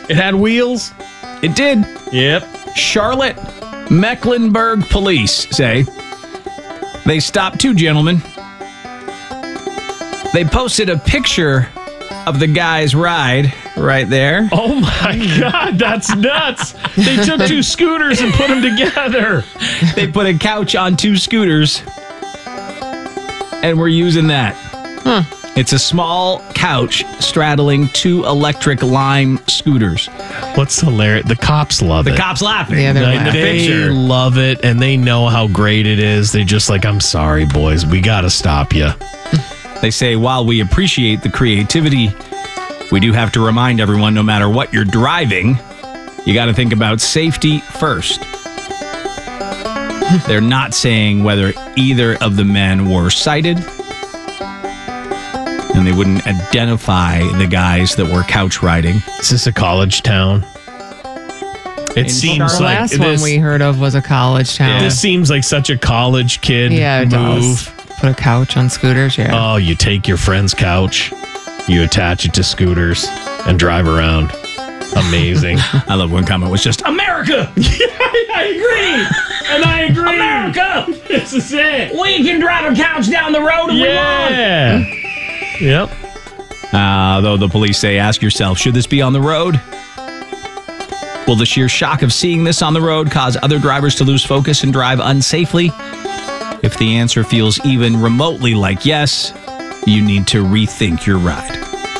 It had wheels? It did. Yep. Charlotte Mecklenburg police say they stopped two gentlemen. They posted a picture of the guy's ride right there. Oh my God, that's nuts. They took two scooters and put them together. They put a couch on two scooters and we're using that. It's a small couch straddling two electric Lime scooters. What's hilarious? The cops love it. The cops laughing. Yeah, they're in the laughing. They picture. love it, and they know how great it is. They just like, I'm sorry, boys. We got to stop you. They say, while we appreciate the creativity, we do have to remind everyone, no matter what you're driving, you got to think about safety first. They're not saying whether either of the men were cited, and they wouldn't identify the guys that were couch riding. Is this a college town? It seems The like last one this. we heard of was a college town. This seems like such a college kid Yeah, it move. does. Put a couch on scooters, yeah. Oh, you take your friend's couch, you attach it to scooters, and drive around. Amazing. I love one comment was just, America! I agree. And I agree. America! This is it. We can drive a couch down the road if we want! Yeah. Yep. Though the police say, ask yourself, should this be on the road? Will the sheer shock of seeing this on the road cause other drivers to lose focus and drive unsafely? If the answer feels even remotely like yes, you need to rethink your ride.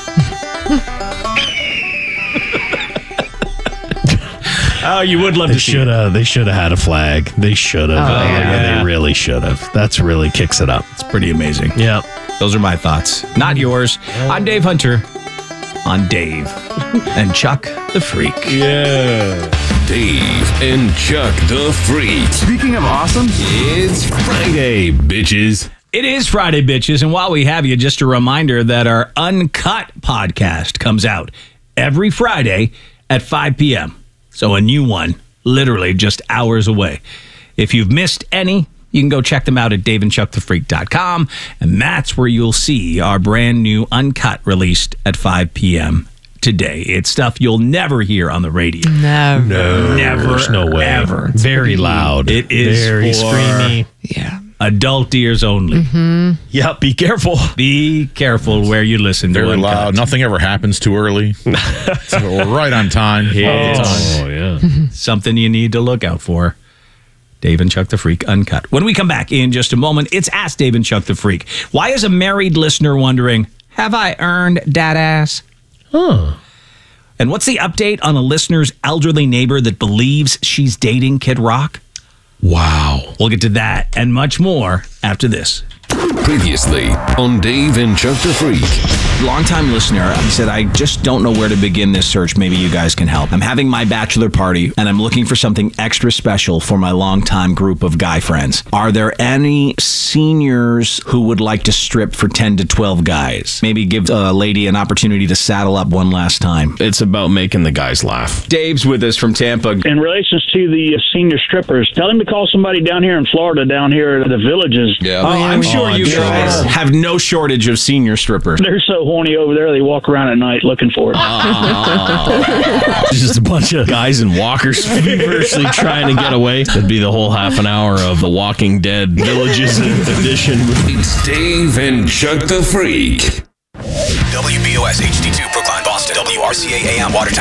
Oh, you would love They to see should it. have. They should have had a flag. They should have. Oh, yeah. They really should have. That's really kicks it up. It's pretty amazing. Yep. Those are my thoughts, not yours. I'm Dave Hunter on Dave and Chuck the Freak. Yeah. Dave and Chuck the Freak. Speaking of awesome, It's Friday, bitches. It is Friday, bitches, and while we have you, just a reminder that our Uncut podcast comes out every Friday at 5 p.m. So a new one, literally just hours away. If you've missed any, you can go check them out at daveandchuckthefreak.com, and that's where you'll see our brand new Uncut released at 5 p.m. today. It's stuff you'll never hear on the radio. Never. Never, There's no way. ever. Very loud. It is very for- screamy. Yeah. Adult ears only. Yep. Be careful. Be careful where you listen to Very Uncut. loud. Nothing ever happens too early. So we're right on time. All the time. Oh yeah. Something you need to look out for. Dave and Chuck the Freak Uncut. When we come back in just a moment, it's Ask Dave and Chuck the Freak. Why is a married listener wondering, have I earned dat ass? Huh. And what's the update on a listener's elderly neighbor that believes she's dating Kid Rock? Wow. We'll get to that and much more after this. Previously on Dave and Chuck the Freak. Longtime listener, he said, I just don't know where to begin this search. Maybe you guys can help. I'm having my bachelor party, and I'm looking for something extra special for my longtime group of guy friends. Are there any seniors who would like to strip for 10 to 12 guys? Maybe give a lady an opportunity to saddle up one last time. It's about making the guys laugh. Dave's with us from Tampa. In relation to the senior strippers, tell him to call somebody down here in Florida, down here at the Villages. Yeah. Oh, I'm sure you sure. guys have no shortage of senior strippers. They're so horny over there, they walk around at night looking for it. Just a bunch of guys in walkers feverishly trying to get away. That'd be the whole half an hour of The Walking Dead Villages edition. It's Dave and Chuck the Freak. WBOS HD2 Brookline, Boston. WRCA AM Watertown.